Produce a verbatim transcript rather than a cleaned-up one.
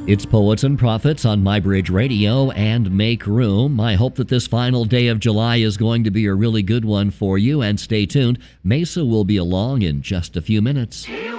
It's Poets and Prophets on MyBridge Radio and Make Room. I hope that this final day of July is going to be a really good one for you, and stay tuned. Mesa will be along in just a few minutes.